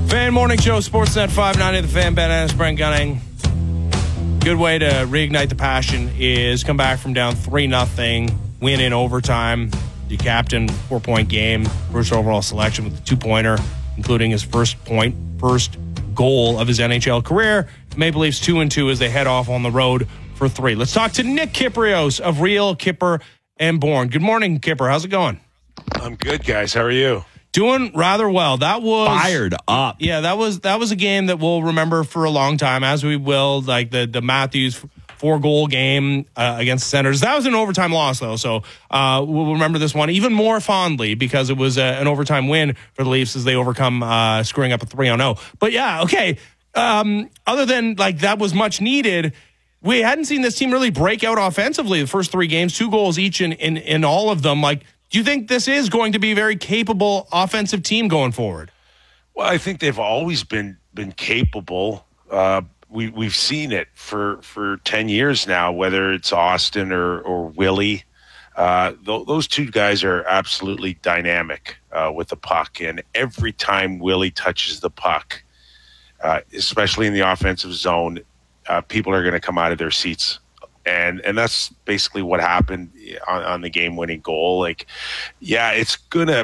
Fan Morning Show, Sportsnet 590, The Fan, Ben Ennis, Brent Gunning. Good way to reignite the passion is come back from down 3-0, win in overtime. The captain, 4-point game, first overall selection with a 2-pointer, including his first goal of his NHL career. Maple Leafs 2-2 as they head off on the road for 3. Let's talk to Nick Kypreos of Real Kyper and Bourne. Good morning, Kyper. How's it going? I'm good, guys. How are you? Doing rather well. That was fired up. Yeah, that was a game that we'll remember for a long time, as we will, like the Matthews 4-goal game against the Senators. That was an overtime loss, though, so we'll remember this one even more fondly because it was an overtime win for the Leafs as they overcome screwing up a 3-0. But yeah, okay. Other than like that was much needed, we hadn't seen this team really break out offensively the first 3 games, 2 goals each in all of them. Like, do you think this is going to be a very capable offensive team going forward? Well, I think they've always been capable. We've seen it for 10 years now, whether it's Austin or Willie. Those two guys are absolutely dynamic with the puck. And every time Willie touches the puck, especially in the offensive zone, people are going to come out of their seats. And that's basically what happened on the game-winning goal. Like, yeah, it's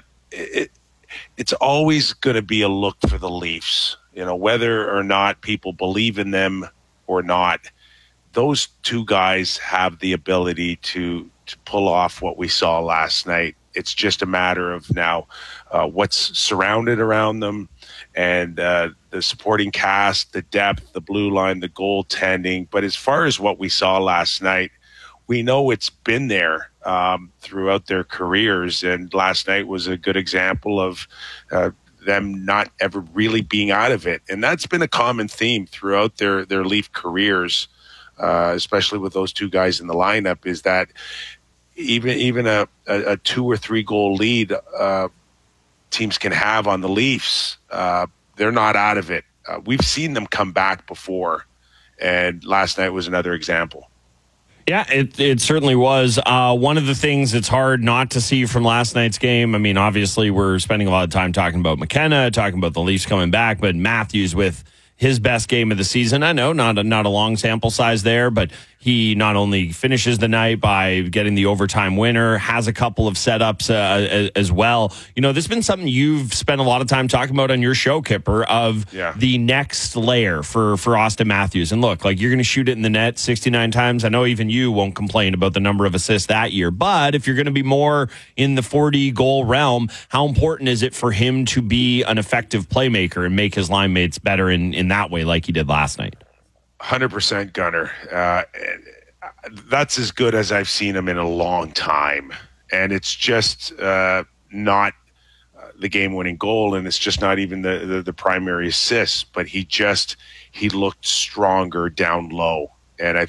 always gonna be a look for the Leafs. You know, whether or not people believe in them or not, those two guys have the ability to pull off what we saw last night. It's just a matter of now what's surrounded around them and the supporting cast, the depth, the blue line, the goaltending. But as far as what we saw last night, we know it's been there throughout their careers. And last night was a good example of them not ever really being out of it. And that's been a common theme throughout their Leaf careers, especially with those two guys in the lineup, is that even a 2 or 3 goal lead teams can have on the Leafs, they're not out of it. We've seen them come back before, and last night was another example. Yeah, it certainly was. One of the things that's hard not to see from last night's game, I mean, obviously we're spending a lot of time talking about McKenna, talking about the Leafs coming back, but Matthews with his best game of the season. I know not a long sample size there, but he not only finishes the night by getting the overtime winner, has a couple of setups as well. You know, this has been something you've spent a lot of time talking about on your show, Kyper, of the next layer for Austin Matthews. And look, like, you're going to shoot it in the net 69 times. I know even you won't complain about the number of assists that year, but if you're going to be more in the 40-goal realm, how important is it for him to be an effective playmaker and make his line mates better in that way like he did last night? 100% Gunner. That's as good as I've seen him in a long time. And it's just not the game-winning goal, and it's just not even the primary assist, but he looked stronger down low. And I